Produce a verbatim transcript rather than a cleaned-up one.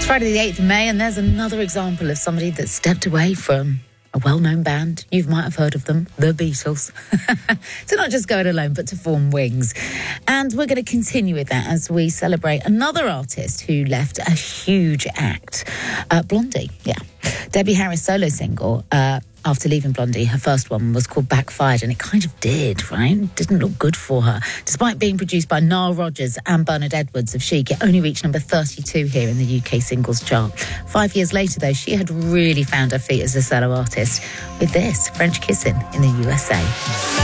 It's Friday the eighth of May, and there's another example of somebody that stepped away from a well-known band. You might have heard of them, the Beatles. To not just go it alone, but to form Wings. And we're going to continue with that as we celebrate another artist who left a huge act. Uh, Blondie, yeah. Debbie Harris' solo single, uh, after leaving Blondie, her first one was called Backfired, and it kind of did, right? It didn't look good for her. Despite being produced by Nile Rodgers and Bernard Edwards of Chic, it only reached number thirty-two here in the U K singles chart. Five years later, though, she had really found her feet as a solo artist with this, French Kissing in the U S A.